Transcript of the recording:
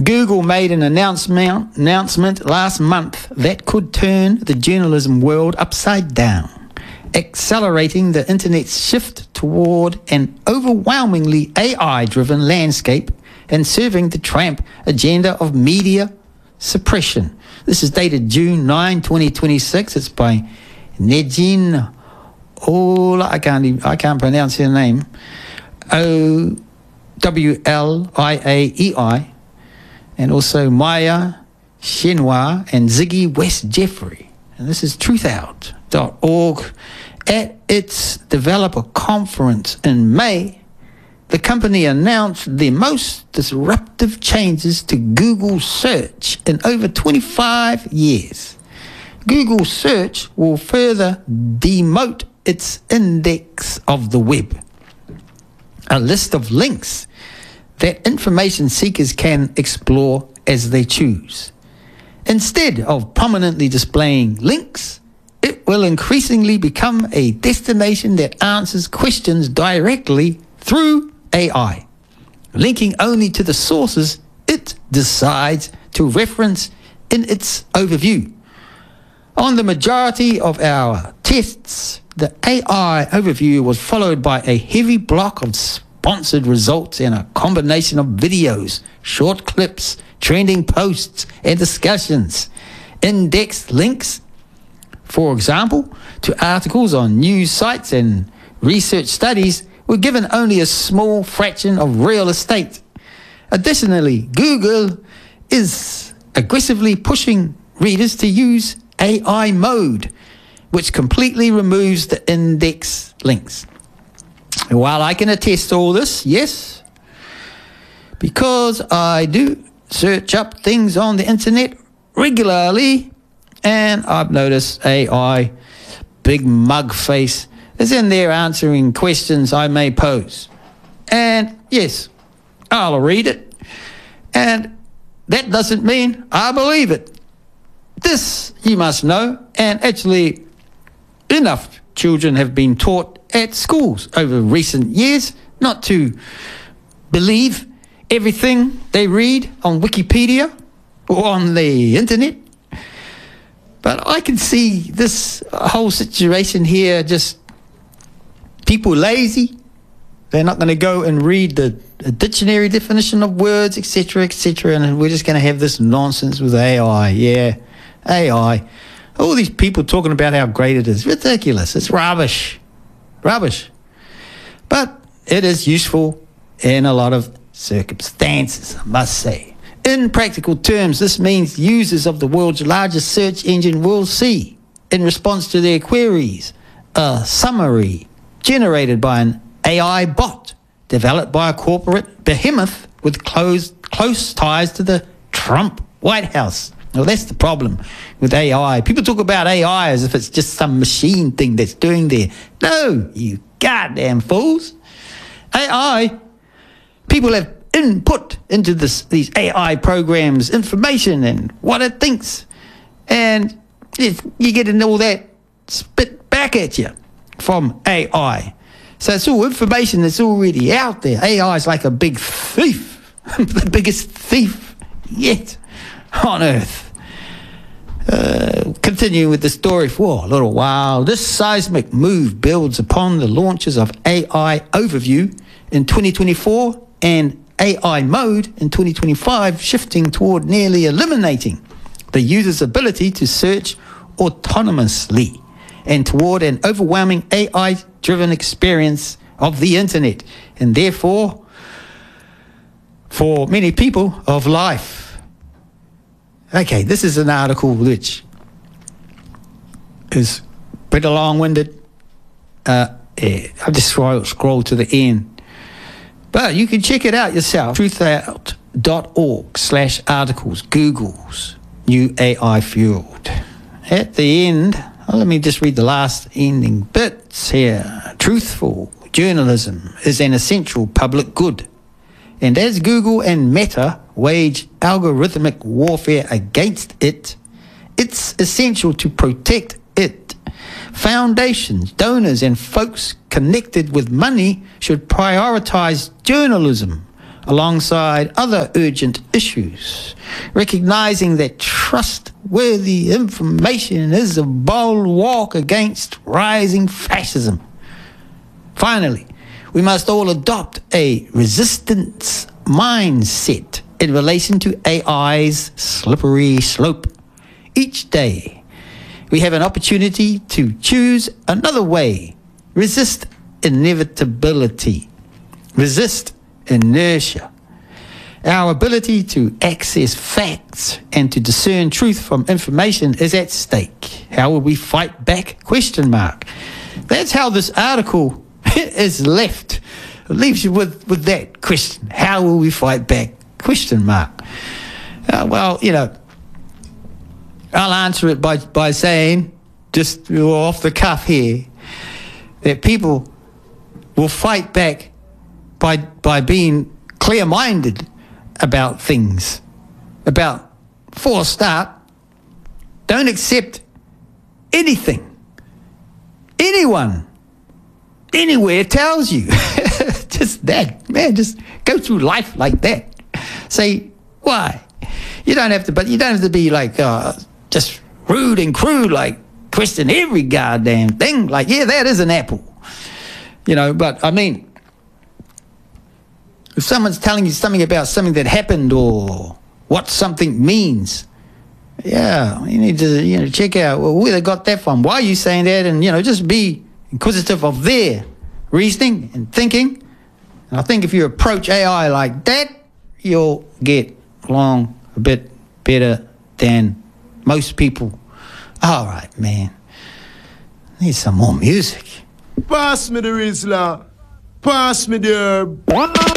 Google made an announcement last month that could turn the journalism world upside down, accelerating the internet's shift toward an overwhelmingly AI-driven landscape and serving the Trump agenda of media suppression. This is dated June 9, 2026. It's by Nadine Ola. I can't pronounce her name. Owliaei. And also Maya Shenhua and Ziggy West Jeffrey. And this is truthout.org. At its developer conference in May, the company announced the most disruptive changes to Google search in over 25 years. Google search will further demote its index of the web, a list of links that information seekers can explore as they choose. Instead of prominently displaying links, it will increasingly become a destination that answers questions directly through AI, linking only to the sources it decides to reference in its overview. On the majority of our tests, the AI overview was followed by a heavy block of sponsored results and a combination of videos, short clips, trending posts, and discussions. Indexed links, for example, to articles on news sites and research studies were given only a small fraction of real estate. Additionally, Google is aggressively pushing readers to use AI mode, which completely removes the index links. While I can attest to all this, yes, because I do search up things on the internet regularly, and I've noticed AI, big mug face, is in there answering questions I may pose. And yes, I'll read it, and that doesn't mean I believe it. This you must know, and actually enough children have been taught at schools over recent years not to believe everything they read on Wikipedia or on the internet. But I can see this whole situation here, just people lazy. They're not going to go and read the dictionary definition of words, etc., etc., and we're just going to have this nonsense with AI. Yeah, AI. All these people talking about how great it is. Ridiculous. It's rubbish. Rubbish. But it is useful in a lot of circumstances, I must say. In practical terms, this means users of the world's largest search engine will see, in response to their queries, a summary generated by an AI bot developed by a corporate behemoth with close ties to the Trump White House. Well, that's the problem with AI. People talk about AI as if it's just some machine thing that's doing there. No, you goddamn fools. AI, people have input into these AI programs information and what it thinks. And you get all that spit back at you from AI. So it's all information that's already out there. AI is like a big thief, the biggest thief yet on earth. Continue with the story for a little while. This seismic move builds upon the launches of AI Overview in 2024 and AI Mode in 2025, shifting toward nearly eliminating the user's ability to search autonomously and toward an overwhelming AI-driven experience of the internet, and therefore, for many people, of life. Okay, this is an article which is pretty long-winded. I'll just scroll to the end. But you can check it out yourself. truthout.org/articles, Google's new AI Fueled. At the end, let me just read the last ending bits here. Truthful journalism is an essential public good. And as Google and Meta wage algorithmic warfare against it, it's essential to protect it. Foundations, donors, and folks connected with money should prioritize journalism alongside other urgent issues, recognizing that trustworthy information is a bold walk against rising fascism. Finally, we must all adopt a resistance mindset in relation to AI's slippery slope. Each day, we have an opportunity to choose another way. Resist inevitability. Resist inertia. Our ability to access facts and to discern truth from information is at stake. How will we fight back? Question mark. That's how this article is left. It leaves you with that question. How will we fight back? Question mark. Well, you know, I'll answer it by saying, just off the cuff here, that people will fight back by being clear-minded about things. For a start, don't accept anything anyone anywhere tells you. Just that, man, just go through life like that. Say, why? You don't have to be like just rude and crude, like question every goddamn thing. Like, yeah, that is an apple. You know, but I mean, if someone's telling you something about something that happened or what something means, yeah, you need to, check out where they got that from. Why are you saying that? And, just be inquisitive of their reasoning and thinking. And I think if you approach AI like that, you'll get along a bit better than most people. All right, man. Need some more music. Pass me the Rizla. Pass me the herb.